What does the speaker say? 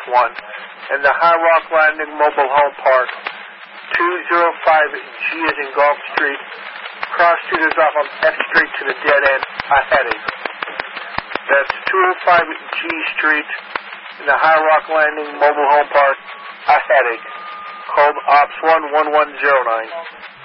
1, and the High Rock Landing Mobile Home Park, 205G as in Gulf Street. Cross street is off on F Street to the dead end, a headache. That's 205G Street in the High Rock Landing Mobile Home Park, a headache. Call Ops 11109.